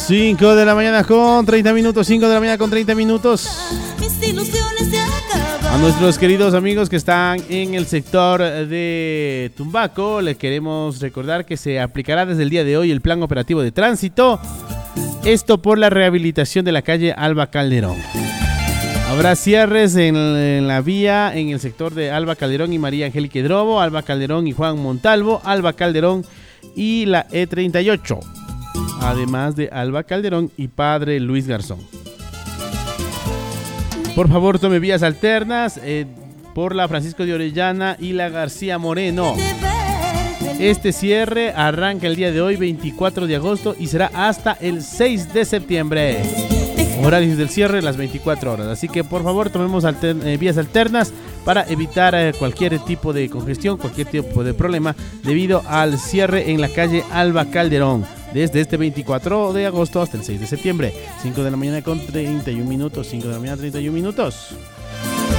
5 de la mañana con 30 minutos, 5 de la mañana con 30 minutos. A nuestros queridos amigos que están en el sector de Tumbaco, les queremos recordar que se aplicará desde el día de hoy el plan operativo de tránsito. Esto por la rehabilitación de la calle Alba Calderón. Habrá cierres en la vía en el sector de Alba Calderón y María Angélica Hidrobo, Alba Calderón y Juan Montalvo, Alba Calderón y la E38. Además de Alba Calderón y Padre Luis Garzón. Por favor, tome vías alternas por la Francisco de Orellana y la García Moreno. Este cierre arranca el día de hoy, 24 de agosto, y será hasta el 6 de septiembre. Horarios del cierre, las 24 horas. Así que, por favor, tomemos vías alternas para evitar cualquier tipo de congestión, cualquier tipo de problema debido al cierre en la calle Alba Calderón. Desde este 24 de agosto hasta el 6 de septiembre. 5 de la mañana con 31 minutos. 5 de la mañana 31 minutos.